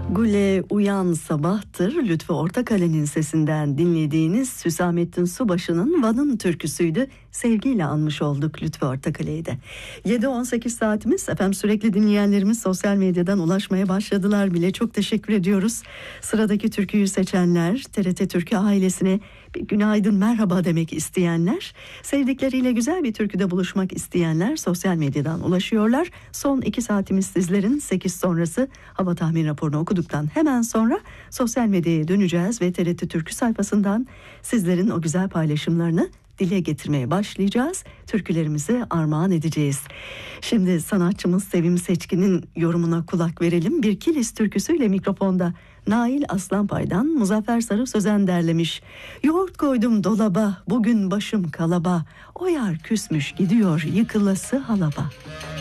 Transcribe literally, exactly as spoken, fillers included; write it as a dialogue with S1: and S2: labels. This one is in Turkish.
S1: Gule uyan sabahtır, Lütfü Ortakale'nin sesinden dinlediğiniz Hüsamettin Subaşı'nın Van'ın türküsüydü. Sevgiyle anmış olduk Lütfü Ortakale'yi de. yedi on sekiz saatimiz. Efendim, sürekli dinleyenlerimiz sosyal medyadan ulaşmaya başladılar bile. Çok teşekkür ediyoruz. Sıradaki türküyü seçenler, T R T Türkü ailesine bir günaydın merhaba demek isteyenler, sevdikleriyle güzel bir türküde buluşmak isteyenler sosyal medyadan ulaşıyorlar. Son iki saatimiz sizlerin. Sekiz sonrası hava tahmin raporunu okuduktan hemen sonra sosyal medyaya döneceğiz ve T R T Türkü sayfasından sizlerin o güzel paylaşımlarını dile getirmeye başlayacağız. Türkülerimizi armağan edeceğiz. Şimdi sanatçımız Sevim Seçkin'in yorumuna kulak verelim. Bir Kilis türküsüyle mikrofonda Nail Aslanpay'dan Muzaffer Sarı Sözen derlemiş. Yoğurt koydum dolaba, bugün başım kalaba, o yar küsmüş gidiyor yıkılası halaba.